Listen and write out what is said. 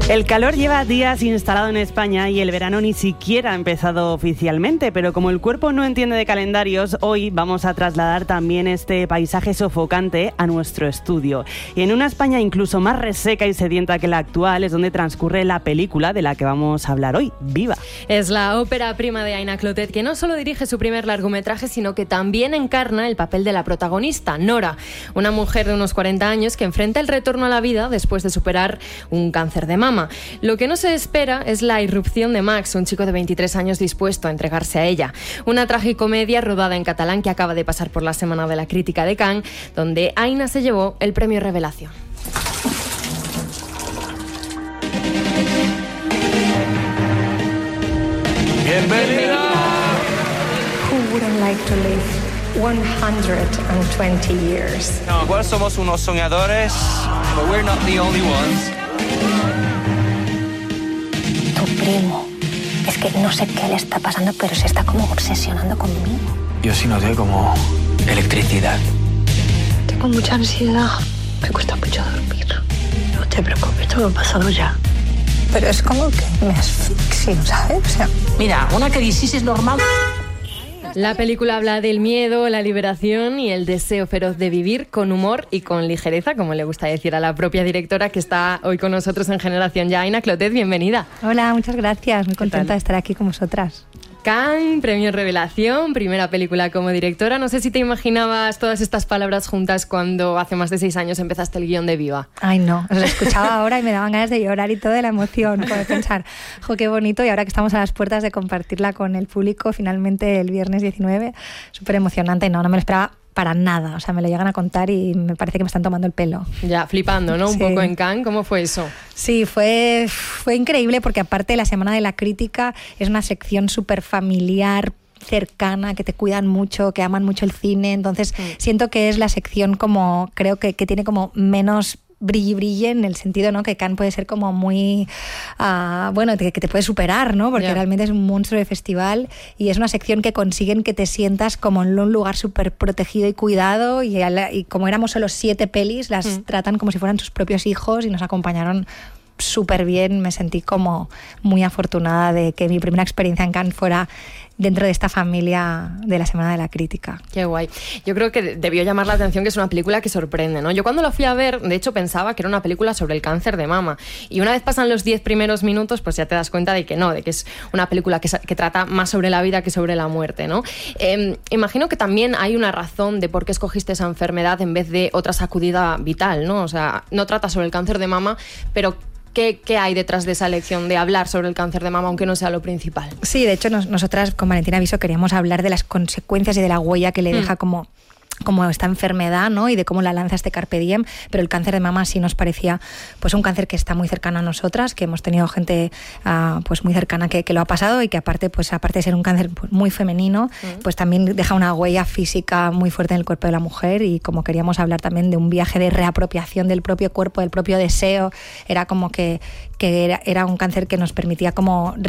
El calor lleva días instalado en España y el verano ni siquiera ha empezado oficialmente, pero como el cuerpo no entiende de calendarios, hoy vamos a trasladar también este paisaje sofocante a nuestro estudio. Y en una España incluso más reseca y sedienta que la actual es donde transcurre la película de la que vamos a hablar hoy, Viva. Es la ópera prima de Aina Clotet, que no solo dirige su primer largometraje, sino que también encarna el papel de la protagonista, Nora, una mujer de unos 40 años que enfrenta el retorno a la vida después de superar un cáncer de mama. Lo que no se espera es la irrupción de Max, un chico de 23 años dispuesto a entregarse a ella. Una tragicomedia rodada en catalán que acaba de pasar por la Semana de la Crítica de Cannes, donde Aina se llevó el premio Revelación. ¡Bienvenida! Who wouldn't like to live 120 years? No, igual somos unos soñadores, but we're not the only ones. Tu primo. Es que no sé qué le está pasando, pero se está como obsesionando conmigo. Yo sí noté como electricidad. Tengo mucha ansiedad. Me cuesta mucho dormir. No te preocupes, todo ha pasado ya. Pero es como que me asfixio, ¿sabes? O sea, mira, una crisis es normal. La película habla del miedo, la liberación y el deseo feroz de vivir con humor y con ligereza, como le gusta decir a la propia directora que está hoy con nosotros en Generación Ya. Aina Clotet, bienvenida. Hola, muchas gracias. Muy contenta de estar aquí con vosotras. Cannes, premio Revelación, primera película como directora. No sé si te imaginabas todas estas palabras juntas cuando hace más de 6 años empezaste el guión de Viva. Ay, no. Os lo escuchaba ahora y me daban ganas de llorar y todo de la emoción. Por pensar, jo, qué bonito. Y ahora que estamos a las puertas de compartirla con el público, finalmente el viernes 19, súper emocionante. No me lo esperaba para nada, o sea, me lo llegan a contar y me parece que me están tomando el pelo. Ya, flipando, ¿no? Un Sí. poco en Cannes, ¿cómo fue eso? Sí, fue increíble porque aparte la Semana de la Crítica es una sección súper familiar, cercana, que te cuidan mucho, que aman mucho el cine, entonces siento que es la sección como, creo que tiene como menos brille en el sentido, ¿no? Que Cannes puede ser como muy bueno, que te puede superar, ¿no? Porque realmente es un monstruo de festival y es una sección que consiguen que te sientas como en un lugar súper protegido y cuidado y como éramos solo 7 pelis, las tratan como si fueran sus propios hijos y nos acompañaron súper bien. Me sentí como muy afortunada de que mi primera experiencia en Cannes fuera dentro de esta familia de la Semana de la Crítica. Qué guay. Yo creo que debió llamar la atención que es una película que sorprende, ¿no? Yo cuando la fui a ver, de hecho pensaba que era una película sobre el cáncer de mama y una vez pasan los 10 primeros minutos, pues ya te das cuenta de que no, de que es una película que trata más sobre la vida que sobre la muerte, ¿no? Imagino que también hay una razón de por qué escogiste esa enfermedad en vez de otra sacudida vital, ¿no? O sea, no trata sobre el cáncer de mama, pero ¿qué hay detrás de esa elección de hablar sobre el cáncer de mama, aunque no sea lo principal? Sí, de hecho nosotras con Valentina Viso queríamos hablar de las consecuencias y de la huella que le deja como esta enfermedad, ¿no? Y de cómo la lanza este Carpe Diem, pero el cáncer de mama sí nos parecía pues un cáncer que está muy cercano a nosotras, que hemos tenido gente pues muy cercana que lo ha pasado y que aparte de ser un cáncer pues, muy femenino, pues también deja una huella física muy fuerte en el cuerpo de la mujer y como queríamos hablar también de un viaje de reapropiación del propio cuerpo, del propio deseo, era como que era un cáncer que nos permitía como